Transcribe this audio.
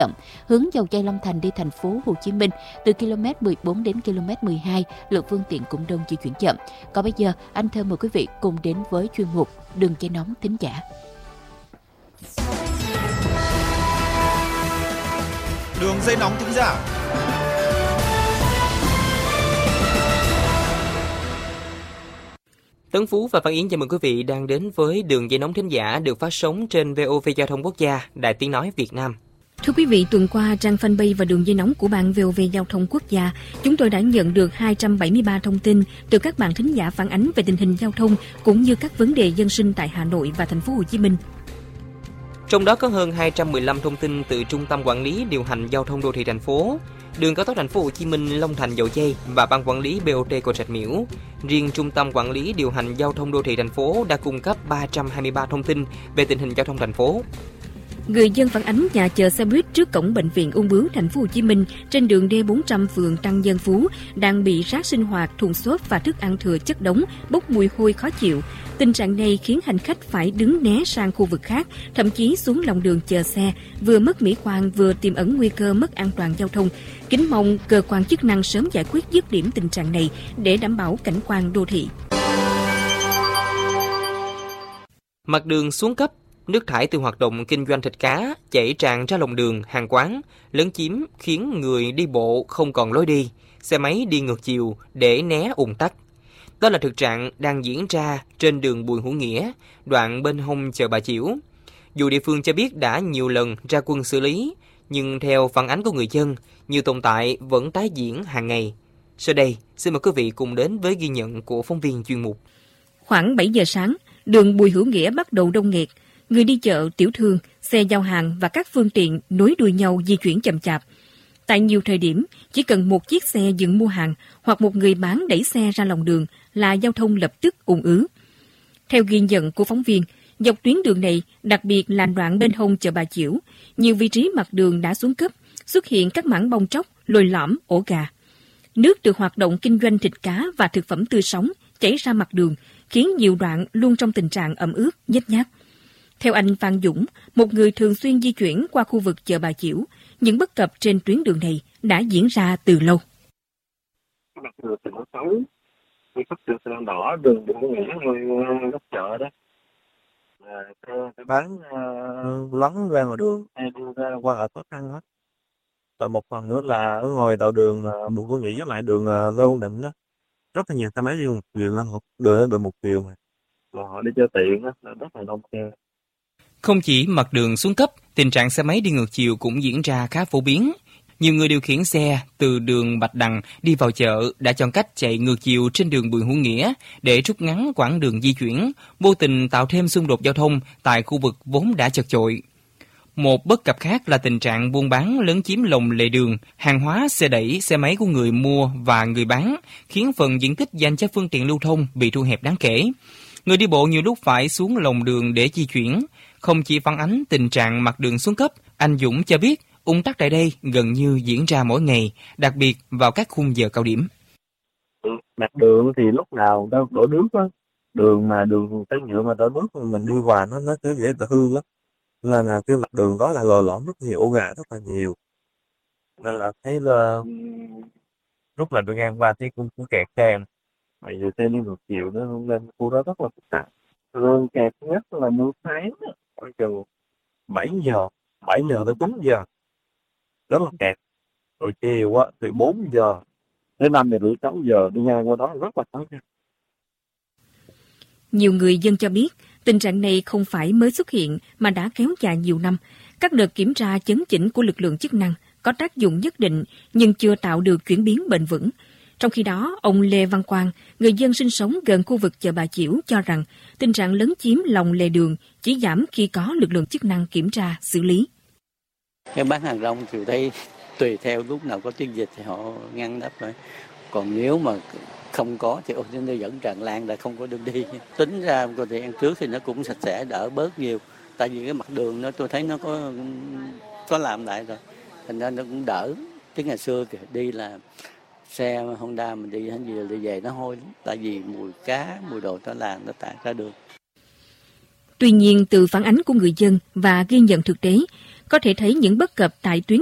chậm. Hướng dầu dây Long Thành đi thành phố Hồ Chí Minh từ km 14 đến km 12, lượng phương tiện cũng đông di chuyển chậm. Còn bây giờ, anh Thơ mời quý vị cùng đến với chuyên mục Đường dây nóng thính giả. Đường dây nóng thính giả. Tấn Phú và Văn Yến chào mừng quý vị đang đến với Đường dây nóng thính giả được phát sóng trên VOV Giao thông Quốc gia, Đài Tiếng nói Việt Nam. Thưa quý vị, tuần qua, trang fanpage và đường dây nóng của Ban VOV Giao thông Quốc gia, chúng tôi đã nhận được 273 thông tin từ các bạn thính giả phản ánh về tình hình giao thông cũng như các vấn đề dân sinh tại Hà Nội và thành phố Hồ Chí Minh. Trong đó có hơn 215 thông tin từ Trung tâm Quản lý điều hành giao thông đô thị thành phố, Đường cao tốc thành phố Hồ Chí Minh Long Thành Dầu Giây và Ban quản lý BOT Cầu Rạch Miễu. Riêng Trung tâm Quản lý điều hành giao thông đô thị thành phố đã cung cấp 323 thông tin về tình hình giao thông thành phố. Người dân phản ánh nhà chờ xe buýt trước cổng bệnh viện Ung bướu thành phố Hồ Chí Minh trên đường D400 phường Tăng Nhân Phú đang bị rác sinh hoạt, thùng xốp và thức ăn thừa chất đống, bốc mùi hôi khó chịu. Tình trạng này khiến hành khách phải đứng né sang khu vực khác, thậm chí xuống lòng đường chờ xe, vừa mất mỹ quan vừa tiềm ẩn nguy cơ mất an toàn giao thông. Kính mong cơ quan chức năng sớm giải quyết dứt điểm tình trạng này để đảm bảo cảnh quan đô thị. Mặt đường xuống cấp, nước thải từ hoạt động kinh doanh thịt cá chảy tràn ra lòng đường, hàng quán, lấn chiếm khiến người đi bộ không còn lối đi, xe máy đi ngược chiều để né ùn tắc. Đó là thực trạng đang diễn ra trên đường Bùi Hữu Nghĩa, đoạn bên hông chợ Bà Chiểu. Dù địa phương cho biết đã nhiều lần ra quân xử lý, nhưng theo phản ánh của người dân, nhiều tồn tại vẫn tái diễn hàng ngày. Sau đây, xin mời quý vị cùng đến với ghi nhận của phóng viên chuyên mục. Khoảng 7 giờ sáng, đường Bùi Hữu Nghĩa bắt đầu đông nghẹt. Người đi chợ, tiểu thương, xe giao hàng và các phương tiện nối đuôi nhau di chuyển chậm chạp. Tại nhiều thời điểm, chỉ cần một chiếc xe dừng mua hàng hoặc một người bán đẩy xe ra lòng đường là giao thông lập tức ùn ứ. Theo ghi nhận của phóng viên, dọc tuyến đường này, đặc biệt là đoạn bên hông chợ Bà Chiểu, nhiều vị trí mặt đường đã xuống cấp, xuất hiện các mảng bong tróc, lồi lõm, ổ gà. Nước từ hoạt động kinh doanh thịt cá và thực phẩm tươi sống chảy ra mặt đường, khiến nhiều đoạn luôn trong tình trạng ẩm ướt, nhếch nhác. Theo anh Phan Dũng, một người thường xuyên di chuyển qua khu vực chợ Bà Chiểu, những bất cập trên tuyến đường này đã diễn ra từ lâu. Mặt đường thì nó xấu, như phát đường xe đỏ, đường Bùi Hữu Nghĩa, góc chợ đó. Cái bán lấn ra ngoài đường, hay đi ra qua lại khó khăn hết. Rồi một phần nữa là ở ngoài đầu đường Bùi Hữu Nghĩa với lại đường Lê Văn Định đó, rất là nhiều xe máy đi một chiều, đường một chiều mà họ đi cho tiện đó, là rất là đông xe. Không chỉ mặt đường xuống cấp, tình trạng xe máy đi ngược chiều cũng diễn ra khá phổ biến. Nhiều người điều khiển xe từ đường Bạch Đằng đi vào chợ đã chọn cách chạy ngược chiều trên đường Bùi Hữu Nghĩa để rút ngắn quãng đường di chuyển, vô tình tạo thêm xung đột giao thông tại khu vực vốn đã chật chội. Một bất cập khác là tình trạng buôn bán lấn chiếm lòng lề đường, hàng hóa, xe đẩy, xe máy của người mua và người bán, khiến phần diện tích dành cho phương tiện lưu thông bị thu hẹp đáng kể. Người đi bộ nhiều lúc phải xuống lòng đường để di chuyển. Không chỉ phản ánh tình trạng mặt đường xuống cấp, anh Dũng cho biết ùn tắc tại đây gần như diễn ra mỗi ngày, đặc biệt vào các khung giờ cao điểm. Mặt đường thì lúc nào đâu đổ nước á, đường cái nhựa mà đổ nước mình đi qua nó cứ dễ bị hư lắm, nên là cái mặt đường đó là lồi lõm rất nhiều, ổ gà rất là nhiều, nên là thấy là lúc là đi ngang qua thì cũng kẹt xe, bây giờ xe đi ngược chiều nó lên khu đó rất là phức tạp. Rồi kẹt nhất là nửa tháng khoảng chừng 7 giờ tới 4 giờ rất là kẹt. Rồi chiều á từ 4 giờ đến 5 giờ rưỡi 6 giờ đi ngang qua đó rất là khó khăn. Nhiều người dân cho biết tình trạng này không phải mới xuất hiện mà đã kéo dài nhiều năm. Các đợt kiểm tra chấn chỉnh của lực lượng chức năng có tác dụng nhất định nhưng chưa tạo được chuyển biến bền vững. Trong khi đó, ông Lê Văn Quang, người dân sinh sống gần khu vực chợ Bà Chiểu cho rằng tình trạng lấn chiếm lòng lề đường chỉ giảm khi có lực lượng chức năng kiểm tra, xử lý. Cái bán hàng rong thì đây tùy theo lúc nào có chiến dịch thì họ ngăn đắp rồi. Còn nếu mà không có thì nó vẫn tràn lan là không có đường đi. Tính ra có thời gian trước thì nó cũng sạch sẽ đỡ bớt nhiều. Tại vì cái mặt đường nó tôi thấy nó có làm lại rồi. Thành ra nó cũng đỡ. Chứ ngày xưa kìa đi là xe Honda mình đi hay gì đi về nó hôi lắm. Tại vì mùi cá, mùi đồ nó làm nó tản ra đường. Tuy nhiên, từ phản ánh của người dân và ghi nhận thực tế, có thể thấy những bất cập tại tuyến